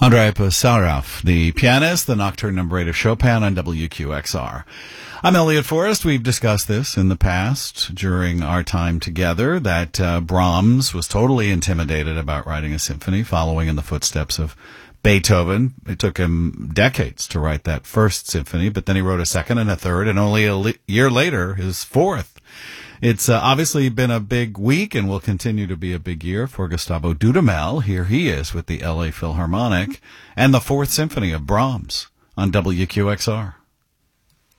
Andrei Posarov, the pianist, the Nocturne number 8 of Chopin on WQXR. I'm Elliot Forrest. We've discussed this in the past during our time together, that Brahms was totally intimidated about writing a symphony, following in the footsteps of Beethoven. It took him decades to write that first symphony, but then he wrote a second and a third, and only a year later, his fourth. It's obviously been a big week and will continue to be a big year for Gustavo Dudamel. Here he is with the LA Philharmonic and the Fourth Symphony of Brahms on WQXR.